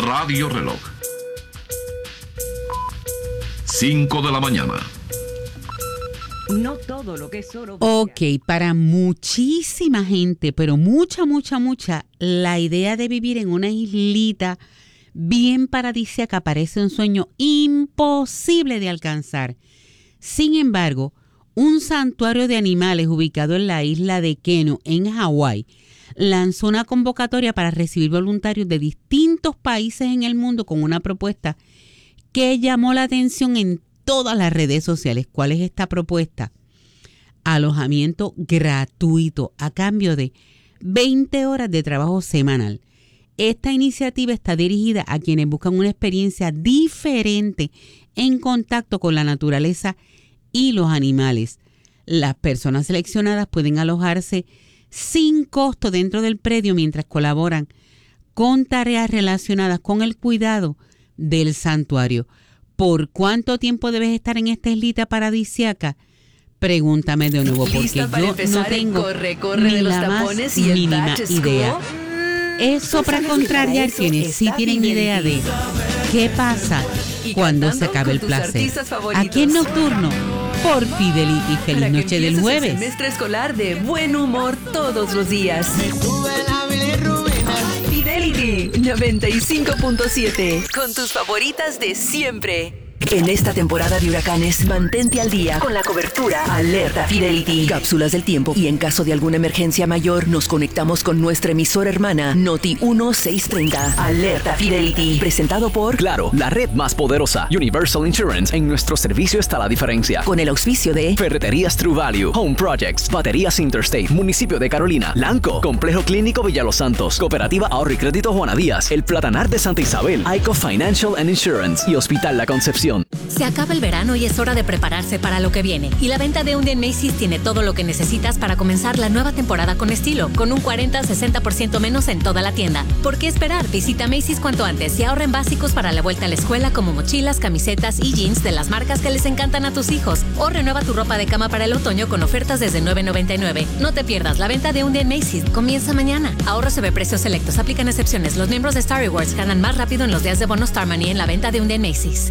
Radio Reloj. 5 de la mañana. No todo lo que es oro. Ok, para muchísima gente, pero mucha, la idea de vivir en una islita bien paradisíaca parece un sueño imposible de alcanzar. Sin embargo, un santuario de animales ubicado en la isla de Keno, en Hawái, lanzó una convocatoria para recibir voluntarios de distintos países en el mundo con una propuesta que llamó la atención en todas las redes sociales. ¿Cuál es esta propuesta? Alojamiento gratuito a cambio de 20 horas de trabajo semanal. Esta iniciativa está dirigida a quienes buscan una experiencia diferente en contacto con la naturaleza y los animales. Las personas seleccionadas pueden alojarse sin costo dentro del predio mientras colaboran con tareas relacionadas con el cuidado del santuario. ¿Por cuánto tiempo debes estar en esta islita paradisíaca? Pregúntame de nuevo, porque yo no tengo ni de los la más tapones y el mínima batch idea. Eso para contrariar quienes sí tienen idea de qué pasa cuando se acabe el placer. Aquí en Nocturno, por Fidelity. Feliz noche del jueves. Semestre escolar de buen humor todos los días. Fidelity 95.7, con tus favoritas de siempre. En esta temporada de huracanes, mantente al día con la cobertura Alerta Fidelity. Cápsulas del tiempo, y en caso de alguna emergencia mayor, nos conectamos con nuestra emisora hermana Noti 1630. Alerta Fidelity, presentado por Claro, la red más poderosa. Universal Insurance. En nuestro servicio está la diferencia. con el auspicio de Ferreterías True Value, Home Projects, Baterías Interstate, Municipio de Carolina, Lanco, Complejo Clínico Villa Los Santos, Cooperativa Ahorro y Crédito Juana Díaz, El Platanar de Santa Isabel, ICO Financial and Insurance y Hospital La Concepción. Se acaba el verano y es hora de prepararse para lo que viene. Y la venta de un día en Macy's tiene todo lo que necesitas para comenzar la nueva temporada con estilo, con un 40-60% menos en toda la tienda. ¿Por qué esperar? Visita Macy's cuanto antes y ahorra en básicos para la vuelta a la escuela, como mochilas, camisetas y jeans de las marcas que les encantan a tus hijos. O renueva tu ropa de cama para el otoño con ofertas desde $9.99. No te pierdas la venta de un día en Macy's. Comienza mañana. Ahorro sobre precios selectos. Aplican excepciones. Los miembros de Star Rewards ganan más rápido en los días de bono Star Money en la venta de un día en Macy's.